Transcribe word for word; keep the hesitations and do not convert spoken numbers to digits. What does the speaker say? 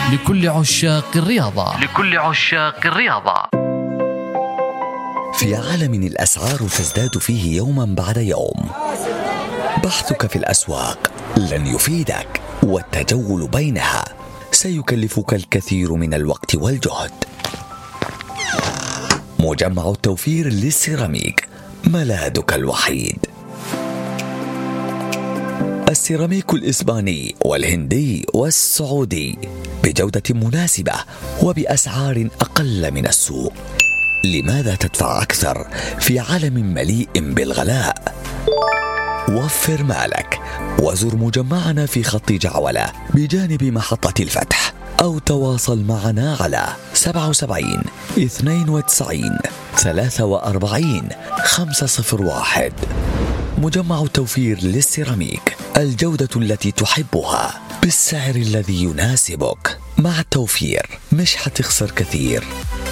لكل عشاق الرياضة. لكل عشاق الرياضة. في عالم الأسعار تزداد فيه يوما بعد يوم، بحثك في الأسواق لن يفيدك، والتجول بينها سيكلفك الكثير من الوقت والجهد. مجمع التوفير للسيراميك ملاذك الوحيد. السيراميك الإسباني والهندي والسعودي بجودة مناسبة وبأسعار أقل من السوق. لماذا تدفع أكثر في عالم مليء بالغلاء؟ وفر مالك وزر مجمعنا في خط جعولة بجانب محطة الفتح، أو تواصل معنا على سبعة وسبعين اثنين وتسعين ثلاثة وأربعين خمسة صفر واحد. مجمع التوفير للسيراميك، الجودة التي تحبها بالسعر الذي يناسبك. مع التوفير مش حتخسر كثير.